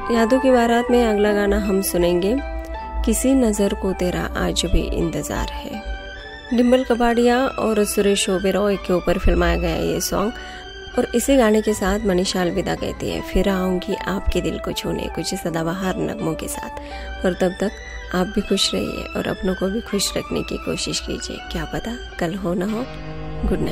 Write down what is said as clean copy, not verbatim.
यादों की बारात में अगला गाना हम सुनेंगे, किसी नज़र को तेरा आज भी इंतज़ार है। डिम्पल कपाड़िया और सुरेश ओबेरॉय के ऊपर फिल्माया गया ये सॉन्ग, और इसी गाने के साथ मनीषा अलविदा कहती है, फिर आऊँगी आपके दिल को छूने, कुछ सदाबहार नगमों के साथ। और तब तक आप भी खुश रहिए और अपनों को भी खुश रखने की कोशिश कीजिए, क्या पता कल हो ना हो। Good night.